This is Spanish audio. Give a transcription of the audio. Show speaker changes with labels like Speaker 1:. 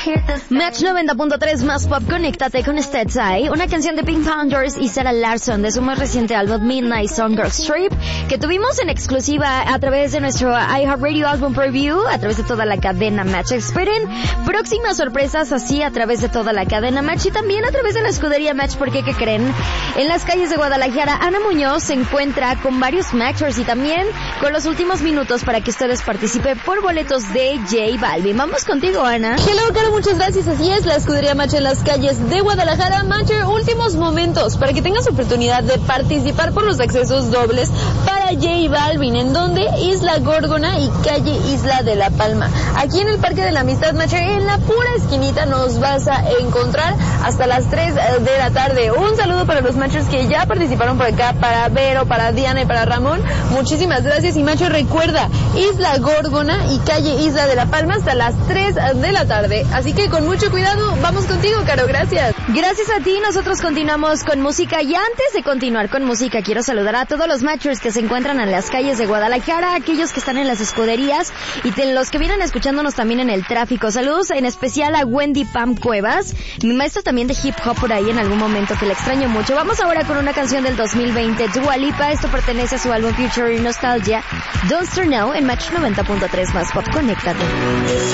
Speaker 1: Match 90.3 más pop, conéctate con Stetsai, una canción de Pink Panthers y Sarah Larsson de su más reciente álbum Midnight Song Girl Strip, que tuvimos en exclusiva a través de nuestro iHeartRadio Album Preview, a través de toda la cadena Match. Esperen próximas sorpresas así a través de toda la cadena Match y también a través de la escudería Match, porque ¿qué creen? En las calles de Guadalajara, Ana Muñoz se encuentra con varios Matchers y también con los últimos minutos para que ustedes participen por boletos de J Balvin. Vamos contigo, Ana.
Speaker 2: Hello, Caro, muchas gracias. Así es, la escudería Match en las calles de Guadalajara. Matcher, últimos momentos para que tengas oportunidad de participar por los accesos dobles para J Balvin, en donde Isla Górgona y calle Isla de la Palma. Aquí en el Parque de la Amistad, Matcher, en la pura esquinita nos vas a encontrar hasta las 3 de la tarde. Un saludo para los Matchers que ya participaron por acá, para Vero, para Diana y para Ramón. Muchísimas gracias. Y Matcher, recuerda, Isla Górgona y calle Isla de la Palma hasta las 3 de la tarde. Así que con mucho cuidado, vamos contigo, Caro, gracias.
Speaker 1: Gracias a ti, nosotros continuamos con música y antes de continuar con música quiero saludar a todos los Matchers que se encuentran en las calles de Guadalajara, aquellos que están en las escuderías y los que vienen escuchándonos también en el tráfico. Saludos en especial a Wendy Pam Cuevas, mi maestra también de hip hop por ahí en algún momento que la extraño mucho. Vamos ahora con una canción del 2020, Dua Lipa, esto pertenece a su álbum Future Nostalgia, Don't Start Now en Match 90.3 más pop, conéctate.